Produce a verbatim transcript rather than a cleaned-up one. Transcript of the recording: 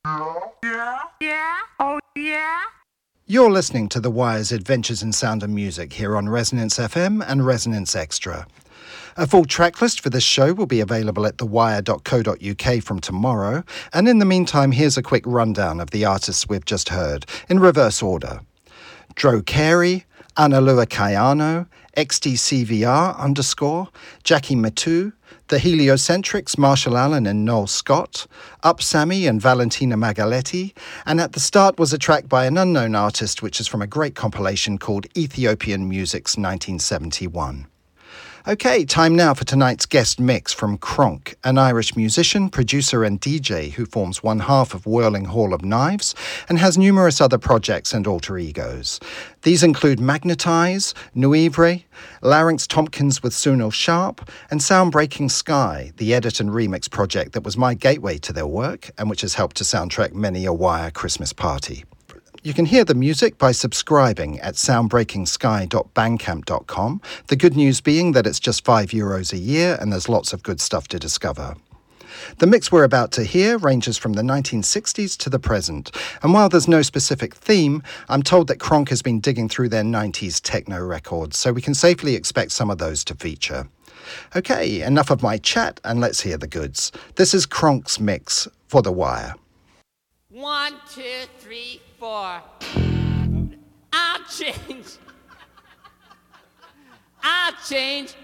Yeah? Yeah? Oh, yeah? You're listening to The Wire's Adventures in Sound and Music here on Resonance F M and Resonance Extra. A full track list for this show will be available at the wire dot co dot U K from tomorrow, and in the meantime, here's a quick rundown of the artists we've just heard, in reverse order. Dro Carey, Analua Caiano, X D C V R underscore, Jackie Matu, The Heliocentrics, Marshall Allen and Noel Scott, Up Sammy and Valentina Magaletti, and at the start was a track by an unknown artist which is from a great compilation called Ethiopian Music's nineteen seventy-one. Okay, time now for tonight's guest mix from Kronk, an Irish musician, producer and D J who forms one half of Whirling Hall of Knives and has numerous other projects and alter egos. These include Magnetize, Nuivre, Larynx Tompkins with Sunil Sharp, and Soundbreaking Sky, the edit and remix project that was my gateway to their work and which has helped to soundtrack many a Wire Christmas party. You can hear the music by subscribing at soundbreaking sky dot bandcamp dot com, the good news being that it's just five euros a year and there's lots of good stuff to discover. The mix we're about to hear ranges from the nineteen sixties to the present, and while there's no specific theme, I'm told that Kronk has been digging through their nineties techno records, so we can safely expect some of those to feature. Okay, enough of my chat and let's hear the goods. This is Kronk's mix for The Wire. One, two, three, four. I'll change. I'll change